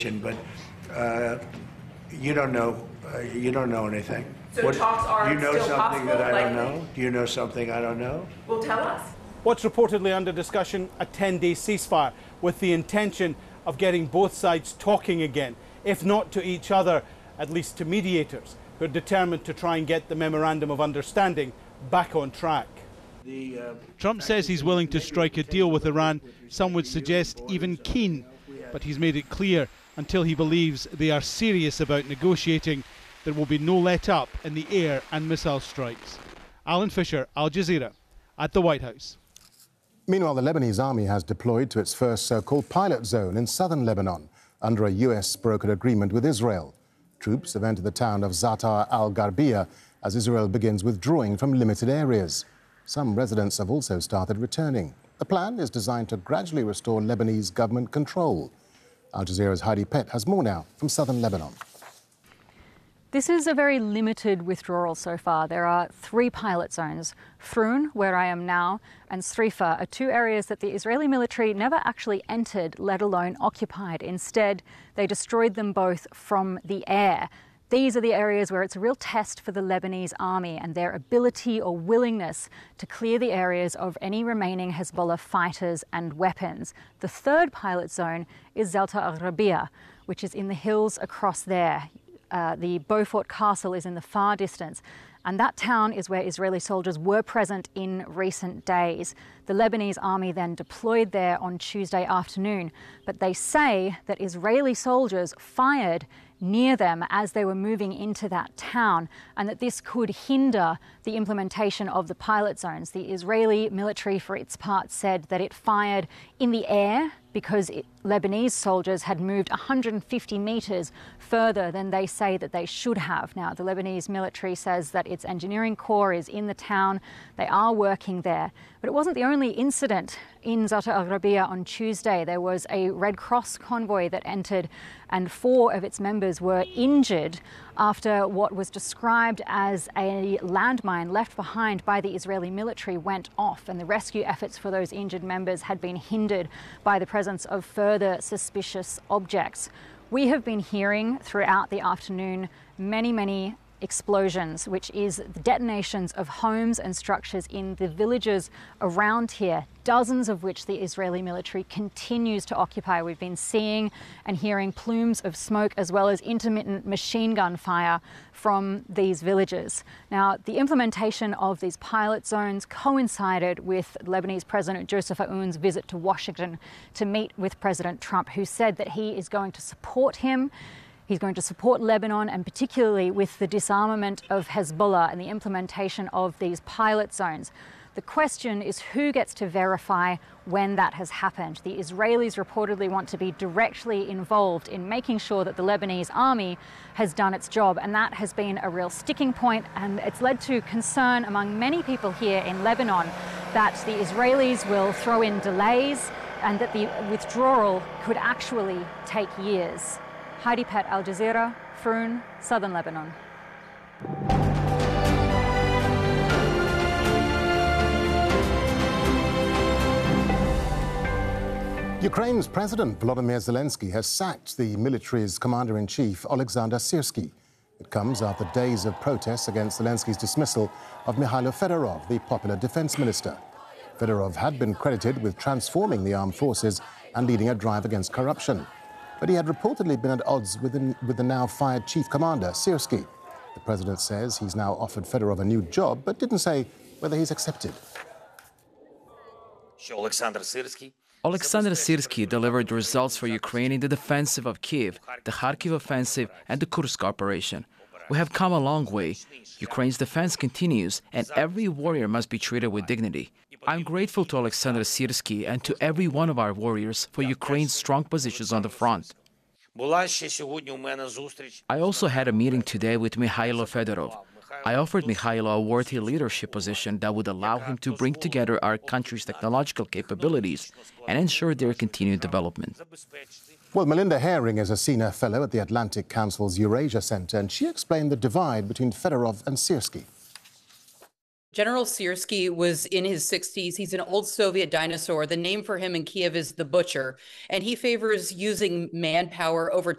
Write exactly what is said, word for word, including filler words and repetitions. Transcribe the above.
but uh, you don't know. Uh, you don't know anything. So what, talks are do you know still something possible, that I likely? don't know? Do you know something I don't know? Well, tell us. What's reportedly under discussion, a ten-day ceasefire with the intention of getting both sides talking again, if not to each other, at least to mediators who are determined to try and get the memorandum of understanding back on track. The, uh, Trump says he's willing to strike a deal with Iran, some would suggest even keen, but he's made it clear until he believes they are serious about negotiating, there will be no let-up in the air and missile strikes. Alan Fisher, Al Jazeera, at the White House. Meanwhile, the Lebanese army has deployed to its first so-called pilot zone in southern Lebanon under a U S-brokered agreement with Israel. Troops have entered the town of Zatar al-Gharbia as Israel begins withdrawing from limited areas. Some residents have also started returning. The plan is designed to gradually restore Lebanese government control. Al Jazeera's Heidi Pett has more now from southern Lebanon. This is a very limited withdrawal so far. There are three pilot zones. Frun, where I am now, and Srifa are two areas that the Israeli military never actually entered, let alone occupied. Instead, they destroyed them both from the air. These are the areas where it's a real test for the Lebanese army and their ability or willingness to clear the areas of any remaining Hezbollah fighters and weapons. The third pilot zone is Zatar al-Gharbia, which is in the hills across there. Uh, the Beaufort Castle is in the far distance, and that town is where Israeli soldiers were present in recent days. The Lebanese army then deployed there on Tuesday afternoon, but they say that Israeli soldiers fired near them as they were moving into that town, and that this could hinder the implementation of the pilot zones. The Israeli military, for its part, said that it fired in the air because it, Lebanese soldiers had moved one hundred fifty metres further than they say that they should have. Now, the Lebanese military says that its engineering corps is in the town. They are working there. But it wasn't the only incident in Zatar al-Gharbia on Tuesday. There was a Red Cross convoy that entered, and four of its members were injured after what was described as a landmine left behind by the Israeli military went off, and the rescue efforts for those injured members had been hindered by the presence of further suspicious objects. We have been hearing throughout the afternoon many, many explosions, which is the detonations of homes and structures in the villages around here, dozens of which the Israeli military continues to occupy. We've been seeing and hearing plumes of smoke as well as intermittent machine gun fire from these villages. Now, the implementation of these pilot zones coincided with Lebanese President Joseph Aoun's visit to Washington to meet with President Trump, who said that he is going to support him. He's going to support Lebanon, and particularly with the disarmament of Hezbollah and the implementation of these pilot zones. The question is who gets to verify when that has happened. The Israelis reportedly want to be directly involved in making sure that the Lebanese army has done its job, and that has been a real sticking point, and it's led to concern among many people here in Lebanon that the Israelis will throw in delays and that the withdrawal could actually take years. Heidi Pett, Al Jazeera, Frun, southern Lebanon. Ukraine's President Volodymyr Zelensky has sacked the military's commander-in-chief, Oleksandr Syrskyi. It comes after days of protests against Zelensky's dismissal of Mikhailo Fedorov, the popular defense minister. Fedorov had been credited with transforming the armed forces and leading a drive against corruption. But he had reportedly been at odds with the, with the now-fired chief commander, Syrskyi. The president says he's now offered Fedorov a new job, but didn't say whether he's accepted. Oleksandr Syrskyi delivered results for Ukraine in the defensive of Kiev, the Kharkiv offensive, and the Kursk operation. We have come a long way. Ukraine's defense continues, and every warrior must be treated with dignity. I'm grateful to Oleksandr Syrskyi and to every one of our warriors for Ukraine's strong positions on the front. I also had a meeting today with Mikhailo Fedorov. I offered Mikhailo a worthy leadership position that would allow him to bring together our country's technological capabilities and ensure their continued development. Well, Melinda Herring is a senior fellow at the Atlantic Council's Eurasia Center, and she explained the divide between Fedorov and Syrskyi. General Syrskyi was in his sixties. He's an old Soviet dinosaur. The name for him in Kiev is the Butcher, and he favors using manpower over